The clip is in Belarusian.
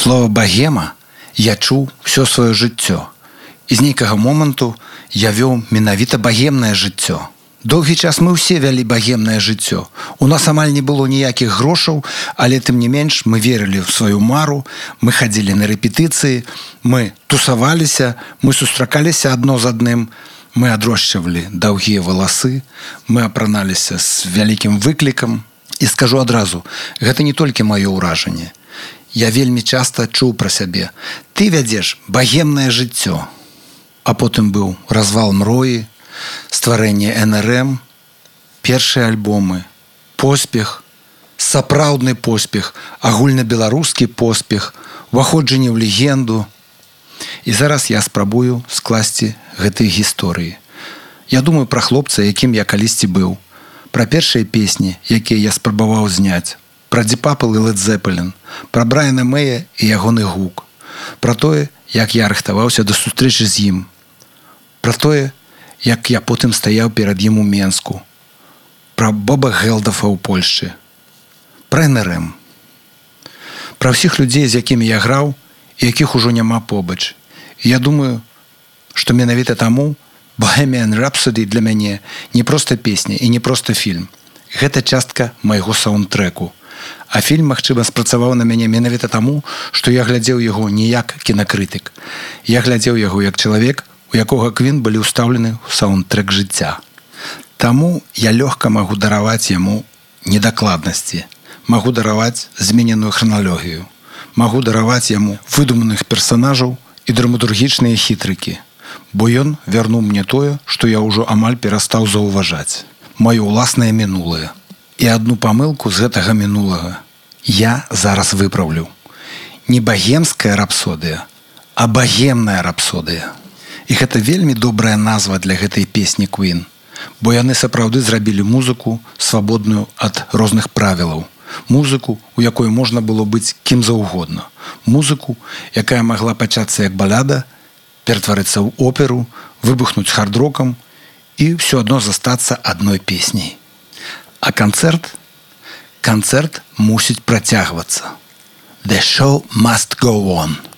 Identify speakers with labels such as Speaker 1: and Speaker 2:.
Speaker 1: Слова багема я чуў всё сваё жыццё. І з нейкага моманту я вёў менавіта багемнае жыццё. Доўгі час мы ўсе вялі багемнае жыццё. У нас амаль не было ніякіх грошаў, але тым не менш мы верылі ў сваю мару, мы хадзілі на рэпетыцыі, мы тусаваліся, мы сустракаліся адно з адным, мы адрошчвалі даўгія валасы, мы апраналіся з вялікім выклікам. І скажу адразу, гэта не толькі маё ўражанне. Я вельмі часта чуў пра сябе: ты вядзеш багемнае жыццё. А потым быў развал мроі, стварэнне НРМ, першыя альбомы, поспех, сапраўдны поспех, агульнабеларускі поспех, уваходжанне ў легенду. І зараз я спрабую скласці гэтыя гісторыі. Я думаю пра хлопца, якім я калісьці быў, пра першыя песні, якія я спрабаваў зняць, пра Deep Purple і Led Zeppelin, пра Брайана Мэя і ягоны гук, пра тое, як я рыхтаваўся да сустрэчы з ім, пра тое, як я потым стаяў перад ім у Менску, пра Боба Гелдафа ў Польшчы, пра НРМ, пра ўсіх людзей, з якімі я граў і якіх ужо няма побач. І я думаю, што менавіта таму Bohemian Rhapsody для мяне не проста песня і не проста фільм. Гэта частка майго саундтрэку. А фільм, магчыма, спрацаваў на мяне менавіта таму, што я глядзеў яго не як кінакрытык. Я глядзеў яго як чалавек, у якога Квін былі ўстаўлены ў саундтрэк жыцця. Таму я лёгка магу дараваць яму недакладнасці, магу дараваць змененую храналогію, магу дараваць яму выдуманых персанажаў і драматургічныя хітрыкі, бо ён вярнуў мне тое, што я ўжо амаль перастаў заўважаць, маё ўласнае мінулае. І адну памылку з гэтага мінулага я зараз выпраўлю. Не багемская рапсодыя, а багемная рапсодыя. І гэта вельмі добрая назва для гэтай песні Queen, бо яны сапраўды зрабілі музыку свабодную ад розных правілаў. Музыку, у якой можна было быць кім заўгодна. Музыку, якая магла пачацца як баляда, ператварыцца ў оперу, выбухнуць хард-рокам і ўсё адно застацца адной песняй. А канцэрт мусіць працягвацца. The show must go on.